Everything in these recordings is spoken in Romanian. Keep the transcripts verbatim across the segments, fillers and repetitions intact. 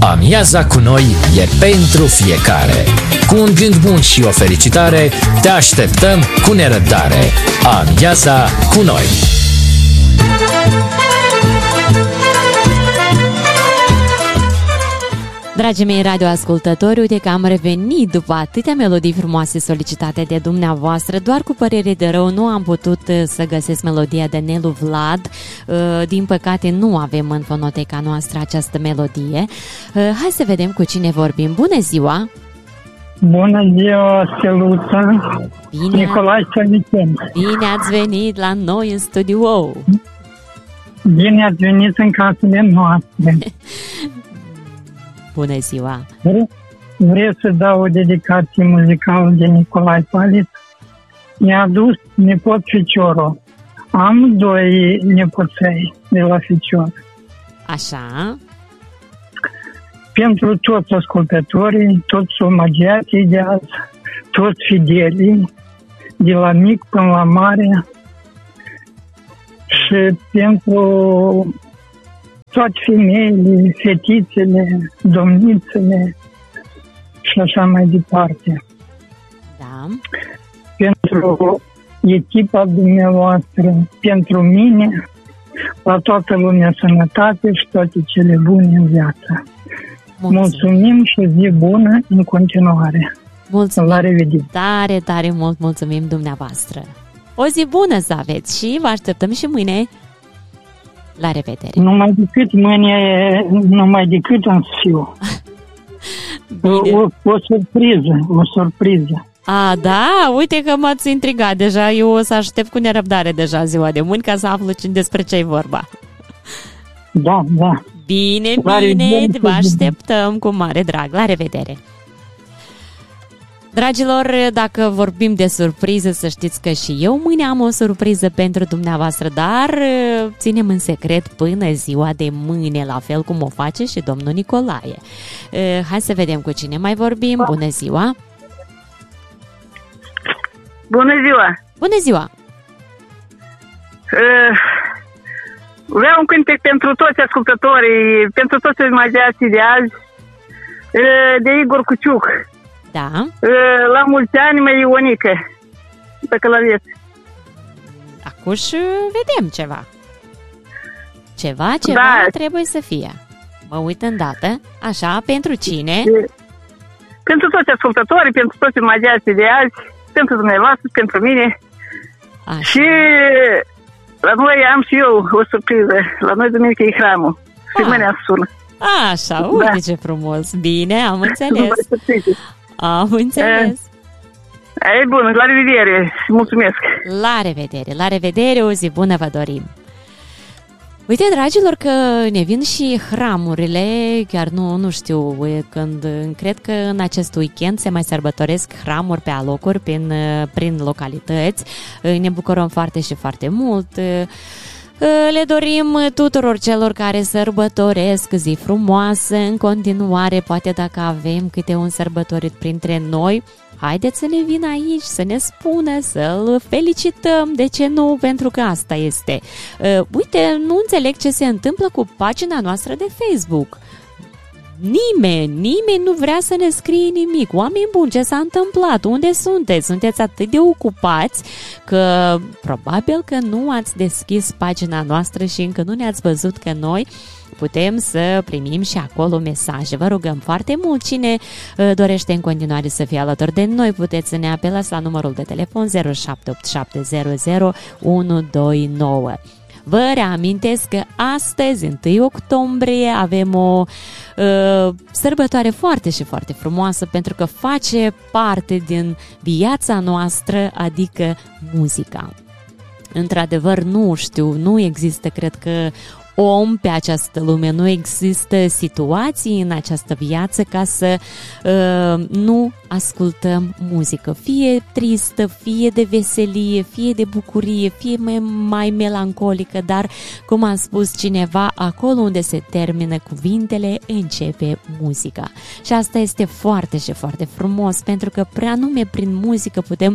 Amiaza cu noi e pentru fiecare. Cu un gând bun și o felicitare, te așteptăm cu nerăbdare. Amiaza cu noi. Dragii mei radioascultători, uite că am revenit după atâtea melodii frumoase solicitate de dumneavoastră. Doar cu părere de rău nu am putut să găsesc melodia de Nelu Vlad. Din păcate nu avem în fonoteca noastră această melodie. Hai să vedem cu cine vorbim. Bună ziua! Bună ziua, Steluța! Bine, Nicolae Sănicen. Bine ați venit la noi în studio! Bine ați venit în casele noastre! Bună ziua! Vreau să dau o dedicație muzicală de Nicolae Palit. Mi-a adus nepot Ficiorul. Am doi nepoței de la Ficior. Așa. Pentru toți ascultătorii, toți omagiații de azi, toți fidelii, de la mic până la mare, și pentru toate femeile, fetițele, domnițele și așa mai departe. Da. Pentru echipa dumneavoastră, pentru mine, la toată lumea sănătate și toate cele bune în viață. Mulțumim, mulțumim și zi bună în continuare. Mulțumim. La revedere. Tare, tare mult mulțumim dumneavoastră. O zi bună să aveți și vă așteptăm și mâine. La revedere. Numai decât mâine, numai decât în fiu. o, o, o surpriză, o surpriză. A, da? Uite că m-ați intrigat deja. Eu o să aștept cu nerăbdare deja ziua de mâini ca să aflu despre ce-i vorba. Da, da. Bine, bine, vă așteptăm cu mare drag. La revedere. Dragilor, dacă vorbim de surpriză, să știți că și eu mâine am o surpriză pentru dumneavoastră, dar ținem în secret până ziua de mâine, la fel cum o face și domnul Nicolae. Hai să vedem cu cine mai vorbim. Bună ziua! Bună ziua! Bună ziua! Uh, vreau un cântec pentru toți ascultătorii, pentru toți imagiații de azi, uh, de Igor Cuciuc. Da. La mulți ani, mea Ionică, dacă l-aveți. Acuși vedem ceva. Ceva, ceva da. Trebuie să fie. Mă uit îndată. Așa, pentru cine? Pentru toți ascultătorii, pentru toți imagiații de azi, pentru dumneavoastră, pentru mine. Așa. Și la noi am și eu o surpriză. La noi duminică e hramul. Și mâine sună. Așa, uite da. Ce frumos. Bine, am înțeles. Am înțeles. E bun, la revedere. Mulțumesc. La revedere, la revedere, o zi bună vă dorim. Uite, dragilor, că ne vin și hramurile, chiar nu, nu știu când, cred că în acest weekend se mai sărbătoresc hramuri pe alocuri prin, prin localități. Ne bucurăm foarte și foarte mult. Le dorim tuturor celor care sărbătoresc zi frumoasă în continuare, poate dacă avem câte un sărbătorit printre noi, haideți să ne vină aici, să ne spună, să-l felicităm, de ce nu, pentru că asta este. Uite, nu înțeleg ce se întâmplă cu pagina noastră de Facebook. Nimeni, nimeni nu vrea să ne scrie nimic. Oameni buni, ce s-a întâmplat? Unde sunteți? Sunteți atât de ocupați că probabil că nu ați deschis pagina noastră și încă nu ne-ați văzut că noi putem să primim și acolo mesaje. Vă rugăm foarte mult, cine dorește în continuare să fie alături de noi, puteți să ne apelați la numărul de telefon zero șapte opt șapte zero zero unu doi nouă. Vă reamintesc că astăzi, întâi octombrie, avem o uh, sărbătoare foarte și foarte frumoasă pentru că face parte din viața noastră, adică muzica. Într-adevăr, nu știu, nu există, cred că, om pe această lume, nu există situații în această viață ca să uh, nu ascultăm muzică, fie tristă, fie de veselie, fie de bucurie, fie mai, mai melancolică, dar, cum a spus cineva, acolo unde se termină cuvintele, începe muzica. Și asta este foarte și foarte frumos, pentru că prea nume prin muzică putem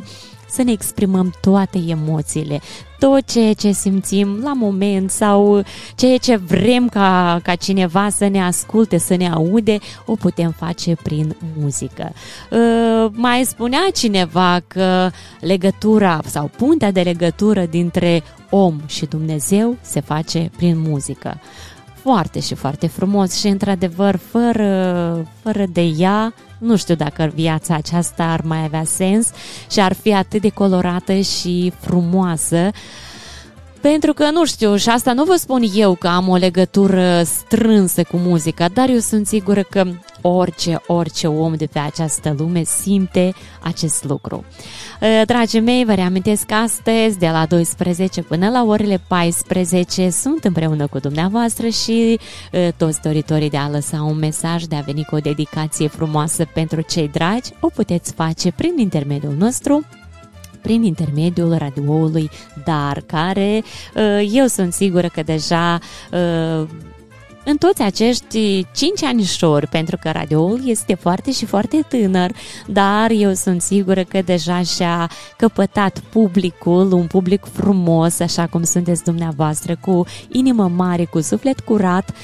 să ne exprimăm toate emoțiile, tot ceea ce simțim la moment sau ceea ce vrem ca, ca cineva să ne asculte, să ne aude, o putem face prin muzică. Uh, mai spunea cineva că legătura sau puntea de legătură dintre om și Dumnezeu se face prin muzică. Foarte și foarte frumos și, într-adevăr, fără, fără de ea, nu știu dacă viața aceasta ar mai avea sens și ar fi atât de colorată și frumoasă. Pentru că, nu știu, și asta nu vă spun eu că am o legătură strânsă cu muzica, dar eu sunt sigură că orice, orice om de pe această lume simte acest lucru. Dragii mei, vă reamintesc că astăzi, de la douăsprezece până la orele paisprezece, sunt împreună cu dumneavoastră și toți doritorii de a lăsa un mesaj, de a veni cu o dedicație frumoasă pentru cei dragi, o puteți face prin intermediul nostru, prin intermediul radioului Dar, care eu sunt sigură că deja în toți acești cinci anișori, pentru că radioul este foarte și foarte tânăr, dar eu sunt sigură că deja și-a căpătat publicul, un public frumos, așa cum sunteți dumneavoastră, cu inimă mare, cu suflet curat